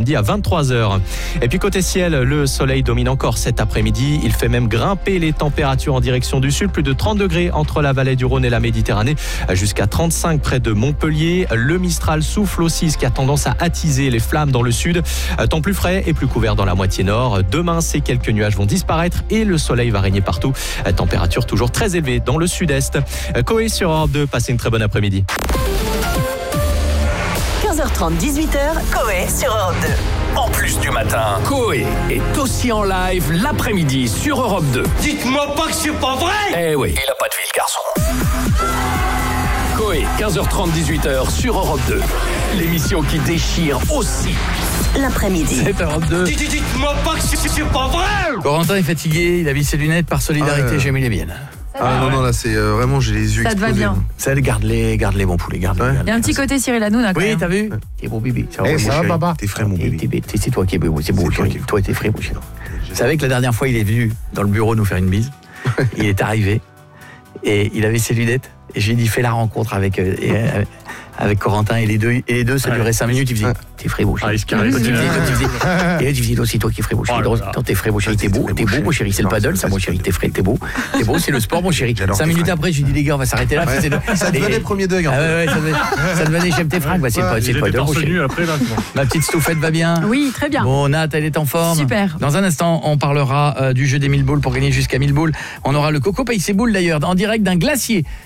après-midi à 23h. Et puis côté ciel, le soleil domine encore cet après-midi. Il fait même grimper les températures en direction du sud. Plus de 30 degrés entre la vallée du Rhône et la Méditerranée, jusqu'à 35 près de Montpellier. Le Mistral souffle aussi, ce qui a tendance à attiser les flammes dans le sud. Temps plus frais et plus couvert dans la moitié nord. Demain, ces quelques nuages vont disparaître et le soleil va régner partout. Température toujours très élevée dans le sud-est. Coé sur Europe 2, passez une très bonne après-midi. 15h30, 18h, Coé sur Europe 2. En plus du matin, Coé est aussi en live l'après-midi sur Europe 2. Dites-moi pas que c'est pas vrai! Eh oui, il a pas de vie, le garçon. Coé, 15h30, 18h sur Europe 2. L'émission qui déchire aussi l'après-midi. C'est Europe 2. Dites-moi pas que c'est pas vrai! Corentin est fatigué, il a mis ses lunettes par solidarité, j'ai mis les miennes. Non, là, c'est vraiment, j'ai les yeux Ça te va explosés. bien. Ça, garde-les, mon poulet, garde-les. Ouais. Il y a un petit côté Cyril Hanouna quand Oui, même. t'as vu? T'es beau bébé. Ça va, papa? T'es frais, mon bébé. C'est toi qui es beau, c'est beau, C'est toi chéri. qui es Toi, t'es frais, mon chéri. Vous savez que la dernière fois, il est venu dans le bureau nous faire une bise. Il est arrivé et il avait ses lunettes. Et j'ai dit, fais la rencontre avec Corentin et les deux, ça durait 5 minutes. Il faisait, t'es frais, beau chéri. Et là, tu faisais, c'est toi qui es frais, beau chéri. Attends, t'es frais, beau chéri, t'es beau, mon chéri. C'est le paddle, ça, mon chéri. T'es frais, t'es beau, c'est le sport, mon chéri. 5 minutes après, je lui dis, les gars, on va s'arrêter là. Ça devenait premier deuil. Ça devenait, j'aime tes fringues. C'est le paddle, mon chéri. Ma petite Stouffette va bien? Oui, très bien. Bon, Nat, elle est en forme. Super. Dans un instant, on parlera du jeu des 1000 boules pour gagner jusqu'à 1000 boules. On aura le Coco Paye ses boules d'ailleurs, en direct d'un glacier.